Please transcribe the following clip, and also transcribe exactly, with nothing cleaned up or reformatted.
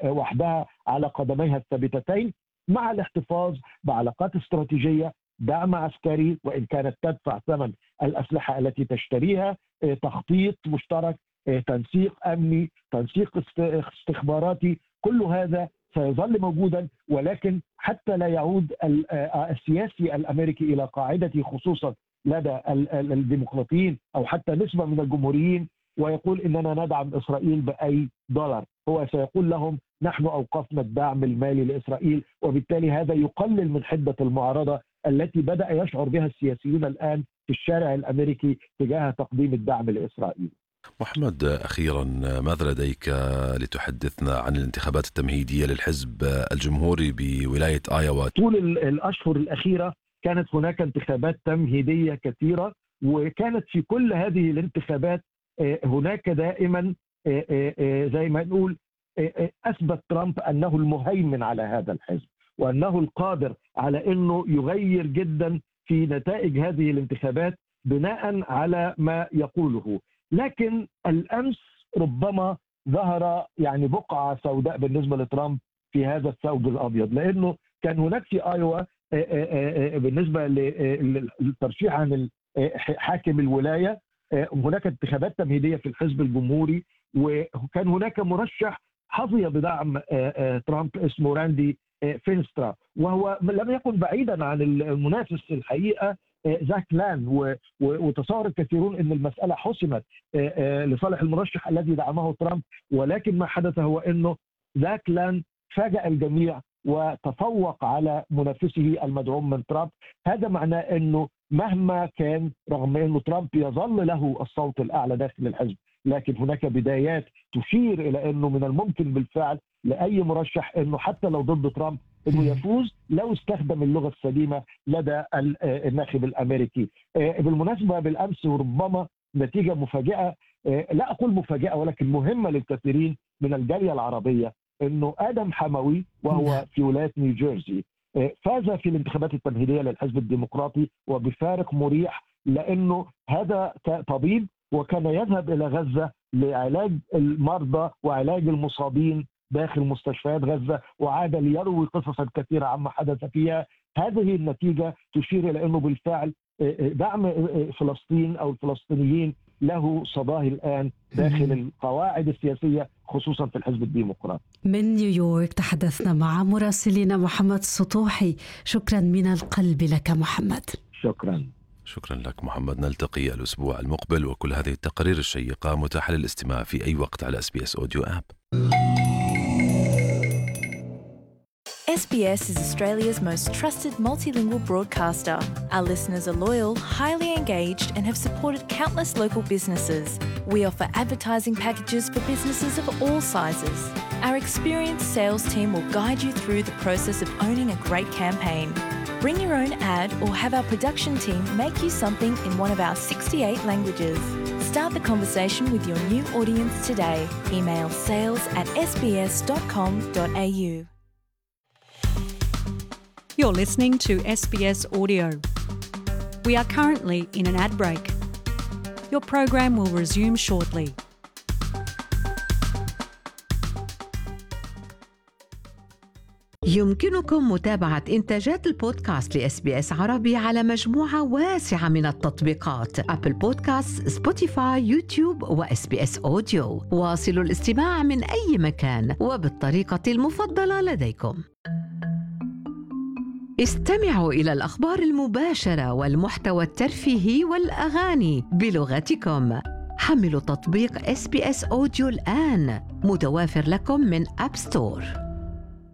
وحدها على قدميها الثابتتين، مع الاحتفاظ بعلاقات استراتيجية، دعم عسكري وإن كانت تدفع ثمن الأسلحة التي تشتريها، تخطيط مشترك، تنسيق أمني، تنسيق استخباراتي. كل هذا سيظل موجودا، ولكن حتى لا يعود السياسي الأمريكي إلى قاعدته خصوصا لدى الديمقراطيين أو حتى نسبة من الجمهوريين ويقول إننا ندعم إسرائيل بأي دولار. هو سيقول لهم نحن أوقفنا الدعم المالي لإسرائيل، وبالتالي هذا يقلل من حدة المعارضة التي بدأ يشعر بها السياسيون الآن في الشارع الأمريكي تجاه تقديم الدعم لإسرائيل. محمد، أخيرا ماذا لديك لتحدثنا عن الانتخابات التمهيدية للحزب الجمهوري بولاية آيوا؟ طول الأشهر الأخيرة كانت هناك انتخابات تمهيدية كثيرة، وكانت في كل هذه الانتخابات هناك دائما زي ما نقول أثبت ترامب أنه المهيمن على هذا الحزب وأنه القادر على أنه يغير جدا في نتائج هذه الانتخابات بناء على ما يقوله. لكن الأمس ربما ظهر يعني بقعة سوداء بالنسبة لترامب في هذا الثوب الأبيض، لأنه كان هناك في آيوا بالنسبة للترشيح عن حاكم الولاية هناك انتخابات تمهيدية في الحزب الجمهوري، وكان هناك مرشح حظي بدعم ترامب اسمه راندي فينسترا، وهو لم يكن بعيدا عن المنافس الحقيقة زاك لان، وتصور الكثيرون أن المسألة حسمت لصالح المرشح الذي دعمه ترامب، ولكن ما حدث هو أنه زاك لان فاجأ الجميع وتفوق على منافسه المدعوم من ترامب. هذا معناه أنه مهما كان، رغم أنه ترامب يظل له الصوت الأعلى داخل الحزب، لكن هناك بدايات تشير إلى أنه من الممكن بالفعل لأي مرشح أنه حتى لو ضد ترامب أنه يفوز لو استخدم اللغة السليمة لدى الناخب الأمريكي. بالمناسبة بالأمس وربما نتيجة مفاجئة، لا أقول مفاجئة ولكن مهمة للكثيرين من الجالية العربية، أنه آدم حموي وهو في ولاية نيوجيرسي فاز في الانتخابات التمهيدية للحزب الديمقراطي وبفارق مريح، لأنه هذا طبيب وكان يذهب إلى غزة لعلاج المرضى وعلاج المصابين داخل مستشفيات غزة، وعاد ليروي قصصا كثيرة عما حدث فيها. هذه النتيجة تشير إلى أنه بالفعل دعم فلسطين أو الفلسطينيين له صداه الآن داخل القواعد السياسية خصوصا في الحزب الديمقراطي. من نيويورك تحدثنا مع مراسلنا محمد سطوحي. شكرا من القلب لك محمد. شكرا. شكرا لك محمد. نلتقي الأسبوع المقبل، وكل هذه التقارير الشيقة متاحة للاستماع في أي وقت على إس بي إس Audio App. S B S is Australia's most trusted multilingual broadcaster. Our listeners are loyal, highly engaged, and have supported countless local businesses. We offer advertising packages for businesses of all sizes. Our experienced sales team will guide you through the process of owning a great campaign. Bring your own ad or have our production team make you something in one of our sixty-eight languages. Start the conversation with your new audience today. Email sales at s b s dot com dot a u. You're listening to S B S Audio. We are currently in an ad break. Your program will resume shortly. يمكنكم متابعة إنتاجات البودكاست لإس بي إس عربي على مجموعة واسعة من التطبيقات: أبل بودكاست، سبوتيفاي، يوتيوب وإس بي إس أوديو. واصلوا الاستماع من أي مكان وبالطريقة المفضلة لديكم. استمعوا إلى الأخبار المباشرة والمحتوى الترفيهي والأغاني بلغتكم. حملوا تطبيق إس بي إس أوديو الآن، متوافر لكم من أب ستور.